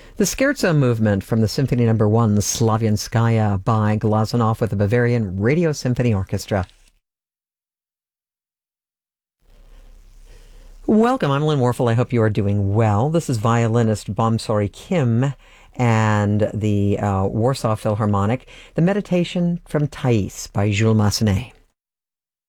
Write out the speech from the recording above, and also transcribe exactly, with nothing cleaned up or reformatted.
The Scherzo movement from the Symphony Number One, Slavianskaya by Glazunov with the Bavarian Radio Symphony Orchestra. Welcome, I'm Lynn Warfel. I hope you are doing well. This is violinist Bomsori Kim and the uh, Warsaw Philharmonic, the Meditation from Thais by Jules Massenet.